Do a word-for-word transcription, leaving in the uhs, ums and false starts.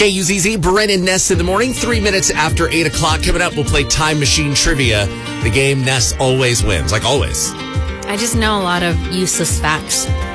K U Z Z, Brent and Ness in the morning. Three minutes after eight o'clock. Coming up, we'll play Time Machine Trivia. The game Ness always wins, like always. I just know a lot of useless facts.